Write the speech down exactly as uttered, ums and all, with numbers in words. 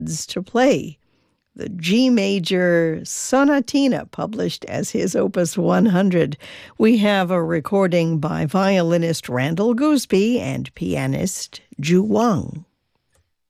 to play the G major sonatina, published as his Opus one hundred. We have a recording by violinist Randall Gooseby and pianist Ju Wang.